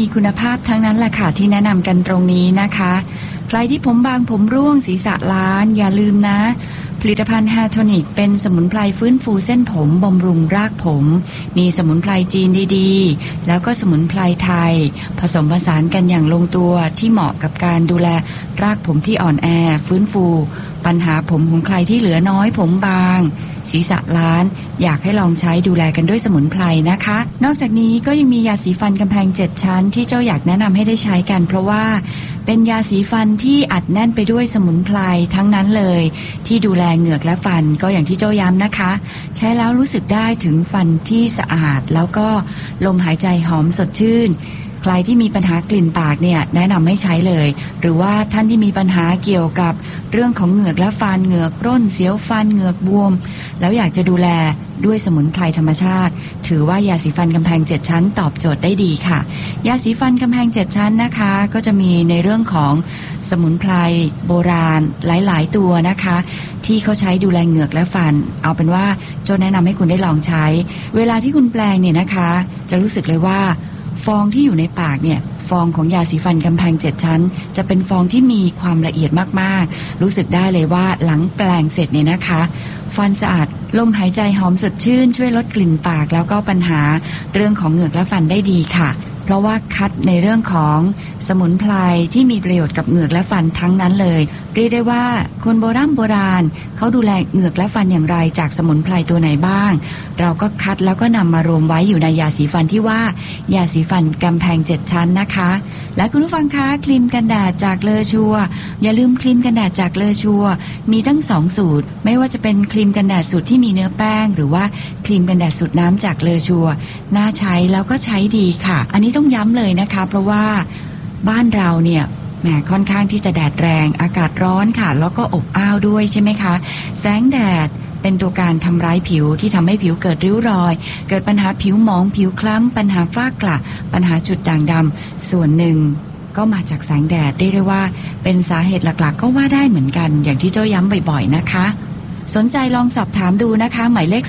คุณภาพทั้งนั้นแหละค่ะที่แนะนำกันตรงนี้นะคะใครที่ผมบางผมร่วงศีรษะล้านอย่าลืมนะผลิตภัณฑ์ Hair Tonic เป็นสมุนไพรฟื้นฟูเส้นผมบำรุงรากผมมีสมุนไพรจีนดีๆแล้วก็สมุนไพรไทยผสมผสานกันอย่างลงตัวที่เหมาะกับการดูแลรากผมที่อ่อนแอฟื้นฟูปัญหาผมของใครที่เหลือน้อยผมบางศีรษะล้านอยากให้ลองใช้ดูแลกันด้วยสมุนไพรนะคะนอกจากนี้ก็ยังมียาสีฟันกำแพง7ชั้นที่เจ้าอยากแนะนำให้ได้ใช้กันเพราะว่าเป็นยาสีฟันที่อัดแน่นไปด้วยสมุนไพรทั้งนั้นเลยที่ดูแลเหงือกและฟันก็อย่างที่เจ้าย้ำนะคะใช้แล้วรู้สึกได้ถึงฟันที่สะอาดแล้วก็ลมหายใจหอมสดชื่นใครที่มีปัญหากลิ่นปากเนี่ยแนะนำให้ใช้เลยหรือว่าท่านที่มีปัญหาเกี่ยวกับเรื่องของเหงือกและฟันเหงือกร่นเสียวฟันเหงือกบวมแล้วอยากจะดูแลด้วยสมุนไพรธรรมชาติถือว่ายาสีฟันกำแพง7ชั้นตอบโจทย์ได้ดีค่ะยาสีฟันกำแพง7ชั้นนะคะก็จะมีในเรื่องของสมุนไพรโบราณหลายๆตัวนะคะที่เขาใช้ดูแลเหงือกและฟันเอาเป็นว่าโจแนะนำให้คุณได้ลองใช้เวลาที่คุณแปลงเนี่ยนะคะจะรู้สึกเลยว่าฟองที่อยู่ในปากเนี่ยฟองของยาสีฟันกำแพง7ชั้นจะเป็นฟองที่มีความละเอียดมากๆรู้สึกได้เลยว่าหลังแปลงเสร็จเนี่ยนะคะฟันสะอาดลมหายใจหอมสดชื่นช่วยลดกลิ่นปากแล้วก็ปัญหาเรื่องของเหงือกและฟันได้ดีค่ะเพราะว่าคัดในเรื่องของสมุนไพรที่มีประโยชน์กับเหงือกและฟันทั้งนั้นเลยเรียกได้ว่าคนโบราณเขาดูแลเหงือกและฟันอย่างไรจากสมุนไพรตัวไหนบ้างเราก็คัดแล้วก็นำมารวมไว้อยู่ในยาสีฟันที่ว่ายาสีฟันกำแพง7ชั้นนะคะและคุณผู้ฟังคะครีมกันแดดจากเลอชัวอย่าลืมครีมกันแดดจากเลอชัวมีทั้ง2สูตรไม่ว่าจะเป็นครีมกันแดดสูตรที่มีเนื้อแป้งหรือว่าครีมกันแดดสูตรน้ำจากเลอชัวน่าใช้แล้วก็ใช้ดีค่ะอันนี้ต้องย้ำเลยนะคะเพราะว่าบ้านเราเนี่ยแหมค่อนข้างที่จะแดดแรงอากาศร้อนค่ะแล้วก็อบอ้าวด้วยใช่ไหมคะแสงแดดเป็นตัวการทำร้ายผิวที่ทำให้ผิวเกิดริ้วรอยเกิดปัญหาผิวหมองผิวคล้ำปัญหาฝ้ากระปัญหาจุดด่างดำส่วนหนึ่งก็มาจากแสงแดดเรียกได้ว่าเป็นสาเหตุหลักๆก็ว่าได้เหมือนกันอย่างที่เจ้าย้ำบ่อยๆนะคะสนใจลองสอบถามดูนะคะหมายเลข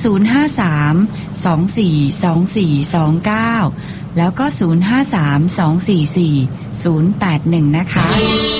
053242429แล้วก็053244081นะคะ